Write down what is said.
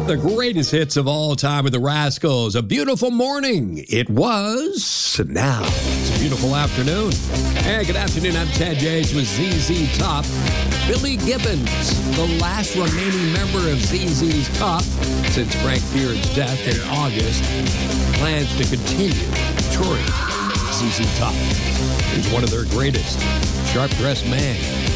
The greatest hits of all time with the Rascals. A beautiful morning. It was. Now it's a beautiful afternoon. Hey, good afternoon. I'm Ted James with ZZ Top. Billy Gibbons, the last remaining member of ZZ's Top since Frank Beard's death in August, plans to continue touring ZZ Top. He's one of their greatest. Sharp-dressed man.